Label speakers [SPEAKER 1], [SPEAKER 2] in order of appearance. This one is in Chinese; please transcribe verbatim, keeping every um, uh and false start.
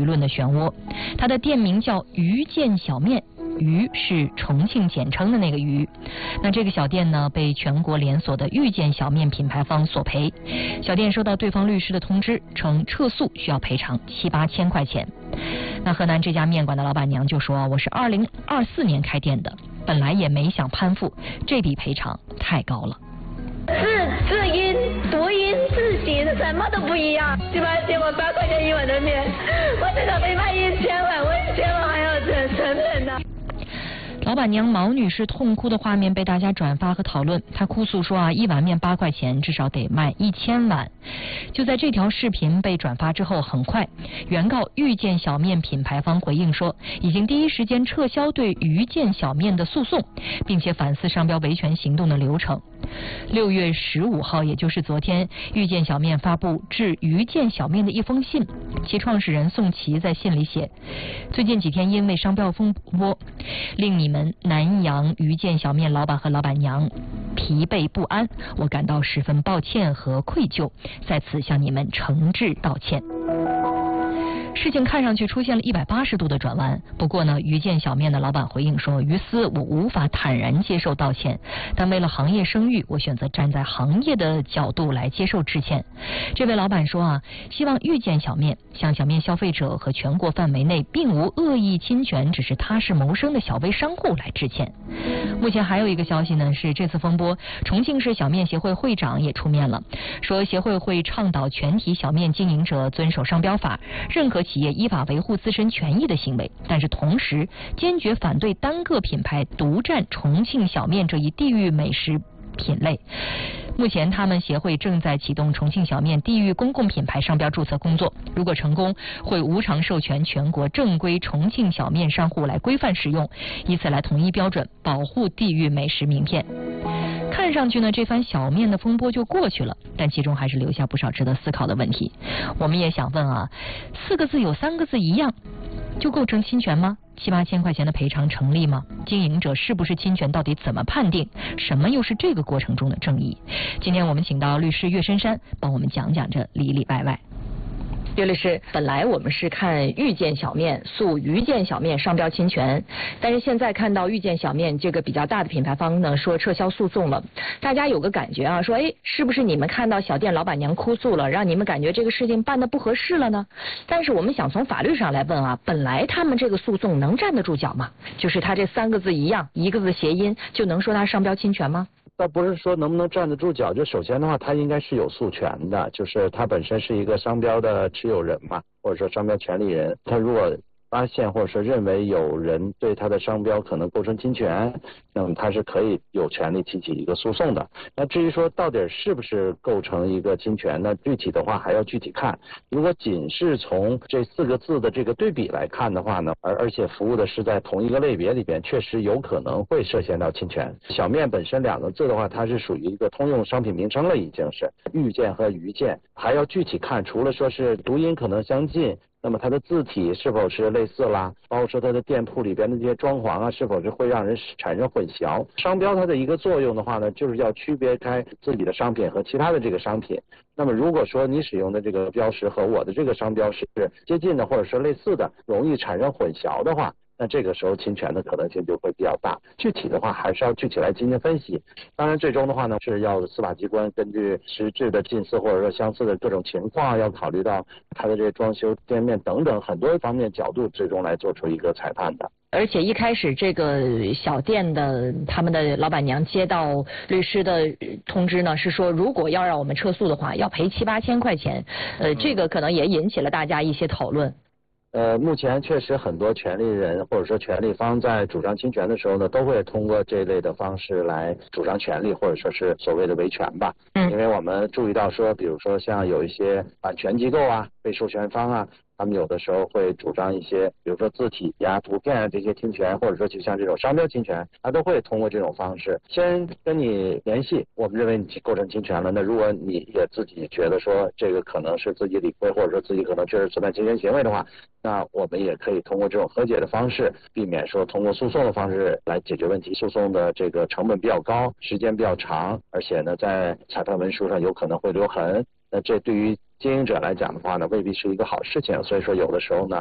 [SPEAKER 1] 舆论的漩涡。它的店名叫鱼见小面，鱼是重庆简称的那个鱼。那这个小店呢，被全国连锁的遇见小面品牌方索赔。小店收到对方律师的通知，称撤诉需要赔偿七八千块钱。那河南这家面馆的老板娘就说：“我是二零二四年开店的，本来也没想攀附，这笔赔偿太高了。”
[SPEAKER 2] 字字音、读音、字形什么都不一样，七八千我八块钱一碗的面，我这个被卖一千碗，我一千碗还要成成本呢。
[SPEAKER 1] 老板娘毛女士痛哭的画面被大家转发和讨论，她哭诉说啊，一碗面八块钱，至少得卖一千碗。就在这条视频被转发之后，很快，原告遇见小面品牌方回应说，已经第一时间撤销对遇见小面的诉讼，并且反思商标维权行动的流程。六月十五号，也就是昨天，遇见小面发布致遇见小面的一封信，其创始人宋琦在信里写：最近几天因为商标风波，令你们南阳遇见小面老板和老板娘疲惫不安，我感到十分抱歉和愧疚，在此向你们诚挚道歉。事情看上去出现了一百八十度的转弯，不过呢，遇见小面的老板回应说，于私我无法坦然接受道歉，但为了行业声誉，我选择站在行业的角度来接受致歉。这位老板说啊，希望遇见小面向小面消费者和全国范围内并无恶意侵权，只是踏实谋生的小微商户来致歉。目前还有一个消息呢，是这次风波，重庆市小面协会会长也出面了，说协会会倡导全体小面经营者遵守商标法，认可企业依法维护自身权益的行为，但是同时坚决反对单个品牌独占重庆小面这一地域美食品类。目前他们协会正在启动重庆小面地域公共品牌商标注册工作，如果成功，会无偿授权全国正规重庆小面商户来规范使用，以此来统一标准，保护地域美食名片。看上去呢，这番小面的风波就过去了，但其中还是留下不少值得思考的问题。我们也想问啊，四个字有三个字一样，就构成侵权吗？七八千块钱的赔偿成立吗？经营者是不是侵权，到底怎么判定？什么又是这个过程中的正义？今天我们请到律师岳深山帮我们讲讲这里里外外。岳律师，本来我们是看遇见小面诉遇见小面商标侵权，但是现在看到遇见小面这个比较大的品牌方呢说撤销诉讼了，大家有个感觉啊，说哎，是不是你们看到小店老板娘哭诉了，让你们感觉这个事情办得不合适了呢？但是我们想从法律上来问啊，本来他们这个诉讼能站得住脚吗？就是他这三个字一样，一个字谐音，就能说他商标侵权吗？
[SPEAKER 3] 倒不是说能不能站得住脚，就首先的话，他应该是有诉权的，就是他本身是一个商标的持有人嘛，或者说商标权利人，他如果发现或者说认为有人对他的商标可能构成侵权，那么他是可以有权利提起一个诉讼的。那至于说到底是不是构成一个侵权，那具体的话还要具体看。如果仅是从这四个字的这个对比来看的话呢，而而且服务的是在同一个类别里边，确实有可能会涉嫌到侵权。小面本身两个字的话，它是属于一个通用商品名称了，已经是遇见和遇见，还要具体看，除了说是读音可能相近，那么它的字体是否是类似啦，包括说它的店铺里边的这些装潢啊，是否是会让人产生混淆。商标它的一个作用的话呢，就是要区别开自己的商品和其他的这个商品。那么如果说你使用的这个标识和我的这个商标是接近的，或者是类似的，容易产生混淆的话，那这个时候侵权的可能性就会比较大。具体的话还是要具体来进行分析。当然最终的话呢，是要司法机关根据实质的近似或者说相似的各种情况，要考虑到它的这个装修店面等等很多方面角度，最终来做出一个裁判的。
[SPEAKER 1] 而且一开始这个小店的他们的老板娘接到律师的通知呢，是说如果要让我们撤诉的话，要赔七八千块钱。呃，这个可能也引起了大家一些讨论。
[SPEAKER 3] 呃，目前确实很多权利人或者说权利方在主张侵权的时候呢，都会通过这类的方式来主张权利，或者说是所谓的维权吧。嗯，因为我们注意到说，比如说像有一些版权机构啊、被授权方啊，他们有的时候会主张一些，比如说字体呀、图片啊这些侵权，或者说就像这种商标侵权，他都会通过这种方式先跟你联系，我们认为你构成侵权了。那如果你也自己觉得说这个可能是自己理亏，或者说自己可能确实存在侵权行为的话，那我们也可以通过这种和解的方式，避免说通过诉讼的方式来解决问题。诉讼的这个成本比较高，时间比较长，而且呢在裁判文书上有可能会留痕。那这对于经营者来讲的话呢，未必是一个好事情。所以说有的时候呢，